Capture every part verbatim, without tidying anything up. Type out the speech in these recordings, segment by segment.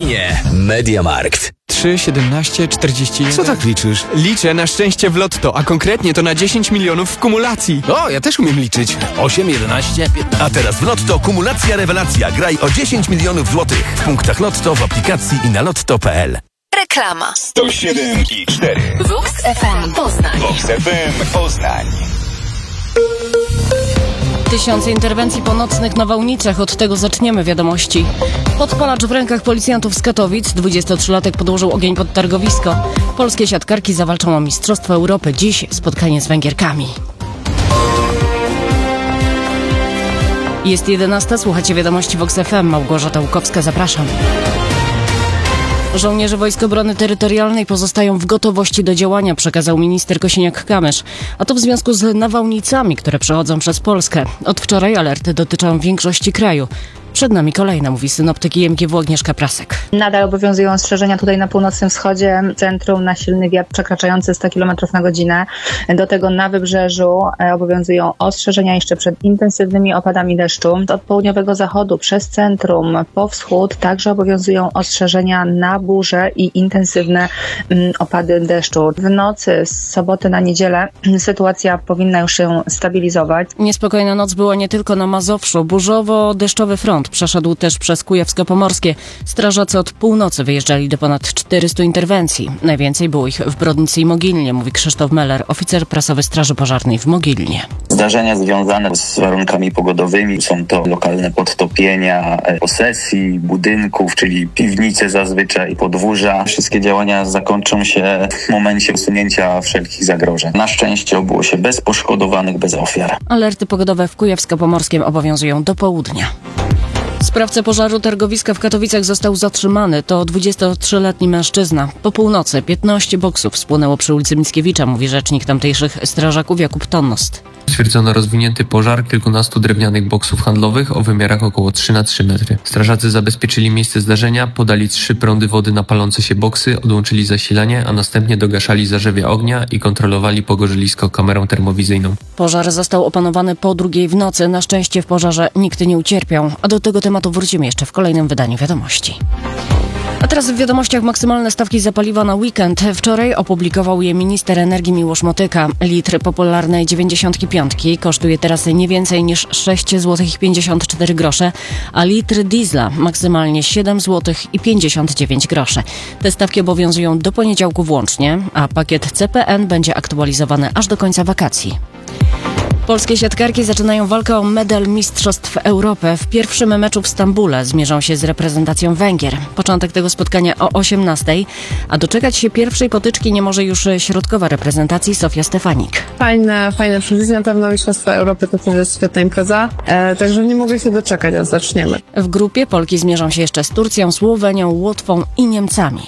Szczecinie. MediaMarkt. trzy, siedemnaście, czterdzieści jeden. Co tak liczysz? Liczę na szczęście w lotto, a konkretnie to na dziesięć milionów w kumulacji. O, ja też umiem liczyć. osiem, jedenaście, piętnaście. A teraz w Lotto kumulacja rewelacja. Graj o dziesięć milionów złotych w punktach Lotto, w aplikacji i na lotto kropka p l. Reklama. sto siedem i cztery. Vox F M Poznań. Vox F M Poznań. Tysiące interwencji po nocnych nawałnicach. Od tego zaczniemy wiadomości. Podpalacz w rękach policjantów z Katowic. dwudziestotrzylatek podłożył ogień pod targowisko. Polskie siatkarki zawalczą o Mistrzostwo Europy. Dziś spotkanie z Węgierkami. Jest jedenasta. Słuchacie wiadomości Vox F M. Małgorzata Łukowska, zapraszam. Żołnierze Wojsk Obrony Terytorialnej pozostają w gotowości do działania, przekazał minister Kosiniak-Kamysz. A to w związku z nawałnicami, które przechodzą przez Polskę. Od wczoraj alerty dotyczą większości kraju. Przed nami kolejna, mówi synoptyk I M G W Agnieszka Prasek. Nadal obowiązują ostrzeżenia tutaj na północnym wschodzie centrum na silny wiatr przekraczający sto kilometrów na godzinę. Do tego na wybrzeżu obowiązują ostrzeżenia jeszcze przed intensywnymi opadami deszczu. Od południowego zachodu przez centrum po wschód także obowiązują ostrzeżenia na burze i intensywne mm, opady deszczu. W nocy z soboty na niedzielę sytuacja powinna już się stabilizować. Niespokojna noc była nie tylko na Mazowszu. Burzowo-deszczowy front przeszedł też przez Kujawsko-Pomorskie. Strażacy od północy wyjeżdżali do ponad czterystu interwencji. Najwięcej było ich w Brodnicy i Mogilnie, mówi Krzysztof Meller, oficer prasowy Straży Pożarnej w Mogilnie. Zdarzenia związane z warunkami pogodowymi są to lokalne podtopienia posesji, budynków, czyli piwnice zazwyczaj, podwórza. Wszystkie działania zakończą się w momencie usunięcia wszelkich zagrożeń. Na szczęście obyło się bez poszkodowanych, bez ofiar. Alerty pogodowe w Kujawsko-Pomorskiem obowiązują do południa. Sprawca pożaru targowiska w Katowicach został zatrzymany. To dwudziestotrzyletni mężczyzna. Po północy piętnaście boksów spłonęło przy ulicy Mickiewicza, mówi rzecznik tamtejszych strażaków Jakub Tonnost. Stwierdzono rozwinięty pożar kilkunastu drewnianych boksów handlowych o wymiarach około trzy na trzy metry. Strażacy zabezpieczyli miejsce zdarzenia, podali trzy prądy wody na palące się boksy, odłączyli zasilanie, a następnie dogaszali zarzewia ognia i kontrolowali pogorzylisko kamerą termowizyjną. Pożar został opanowany po drugiej w nocy. Na szczęście w pożarze nikt nie ucierpiał. A do tego tematu wrócimy jeszcze w kolejnym wydaniu wiadomości. A teraz w wiadomościach maksymalne stawki za paliwa na weekend. Wczoraj opublikował je minister energii Miłosz Motyka. Litr popularnej dziewięćdziesiątki piątki kosztuje teraz nie więcej niż sześć złotych pięćdziesiąt cztery grosze, a litr diesla maksymalnie siedem złotych pięćdziesiąt dziewięć groszy. Te stawki obowiązują do poniedziałku włącznie, a pakiet C P N będzie aktualizowany aż do końca wakacji. Polskie siatkarki zaczynają walkę o medal Mistrzostw Europy. W pierwszym meczu w Stambule zmierzą się z reprezentacją Węgier. Początek tego spotkania o osiemnastej, a doczekać się pierwszej potyczki nie może już środkowa reprezentacji Sofia Stefanik. Fajne, fajne przeżycie, na pewno Mistrzostwa Europy to też jest świetna impreza, e, także nie mogę się doczekać, aż zaczniemy. W grupie Polki zmierzą się jeszcze z Turcją, Słowenią, Łotwą i Niemcami.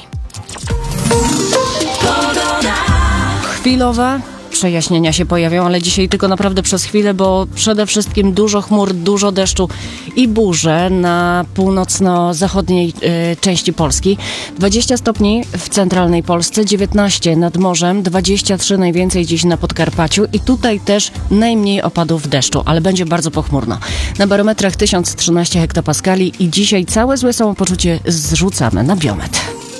Chwilowa przejaśnienia się pojawią, ale dzisiaj tylko naprawdę przez chwilę, bo przede wszystkim dużo chmur, dużo deszczu i burze na północno-zachodniej y, części Polski. dwadzieścia stopni w centralnej Polsce, dziewiętnaście nad morzem, dwadzieścia trzy najwięcej dziś na Podkarpaciu i tutaj też najmniej opadów deszczu, ale będzie bardzo pochmurno. Na barometrach tysiąc trzynaście hektopaskali i dzisiaj całe złe samopoczucie zrzucamy na biometr.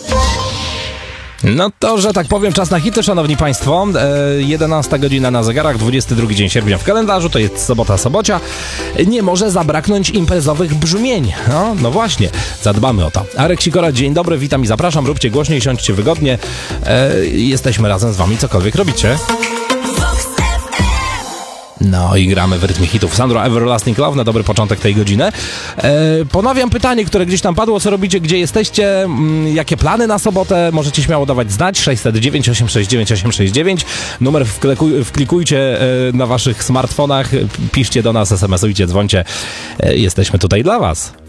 No to, że tak powiem, czas na hity, szanowni państwo. E, jedenasta godzina na zegarach, dwudziesty drugi dzień sierpnia w kalendarzu, to jest sobota, sobocia. Nie może zabraknąć imprezowych brzmień. No, no właśnie, zadbamy o to. Arek Sikora, dzień dobry, witam i zapraszam. Róbcie głośniej, siądźcie wygodnie. E, jesteśmy razem z wami, cokolwiek robicie. No i gramy w rytmie hitów. Sandro, Everlasting Love na dobry początek tej godziny. E, ponawiam pytanie, które gdzieś tam padło. Co robicie, gdzie jesteście? Mm, jakie plany na sobotę? Możecie śmiało dawać znać. sześć zero dziewięć, osiem sześć dziewięć, osiem sześć dziewięć. Numer wklekuj, wklikujcie e, na waszych smartfonach. Piszcie do nas, es em esujcie, dzwońcie. E, jesteśmy tutaj dla was.